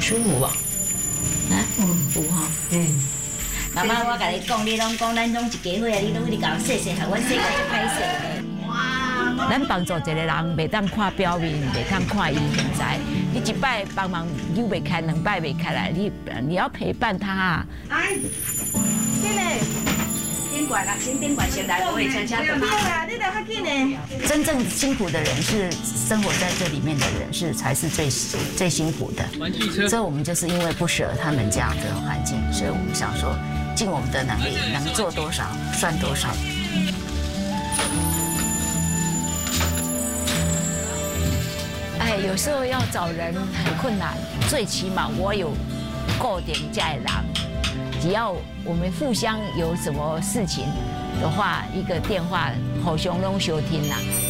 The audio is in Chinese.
舒服吧？ 啊，有哈。妈妈，我甲你讲，你拢讲咱拢一家伙啊，你拢去甲我洗洗，害阮洗到足歹势咧。哇！咱帮助一个人，袂当看表面，袂当看伊现在。你一摆帮忙扭袂开，两摆袂开来，你要陪伴他。哎，进来，顶管啦，先顶管先来，我也参加过。你来较紧呢。真正辛苦的人是生活在这里面的人，才是最辛苦的。所以我们就是因为不舍他们这样的环境，所以我们想说。尽我们的能力，能做多少算多少。哎，有时候要找人很困难，最起码我有固定家的人，只要我们互相有什么事情的话，一个电话互相拢收听啦。